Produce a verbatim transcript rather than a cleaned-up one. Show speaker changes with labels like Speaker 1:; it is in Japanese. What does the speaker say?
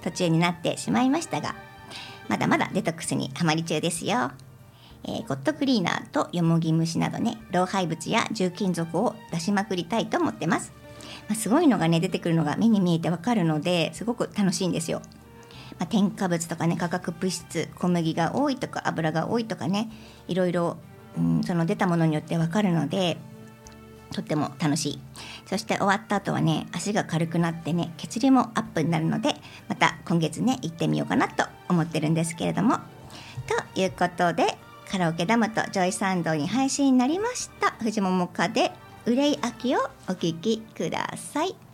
Speaker 1: 途中になってしまいましたが、まだまだデトックスにハマり中ですよ。えー、ゴッドクリーナーとよもぎ虫などね、老廃物や重金属を出しまくりたいと思ってます。まあ、すごいのがね出てくるのが目に見えてわかるので、すごく楽しいんですよ。まあ、添加物とかね、化学物質、小麦が多いとか油が多いとかね、いろいろ、うん、その出たものによってわかるので、とっても楽しい。そして終わった後はね、足が軽くなってね、血流もアップになるので、また今月ね行ってみようかなと思ってるんですけれども、ということで、カラオケダムとジョイサウンドに配信になりました藤桃香で憂い秋をお聴きください。